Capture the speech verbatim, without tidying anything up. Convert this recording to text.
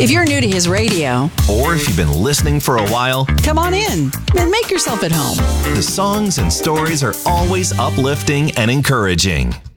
If you're new to his radio, or if you've been listening for a while, come on in and make yourself at home. the songs and stories are always uplifting and encouraging.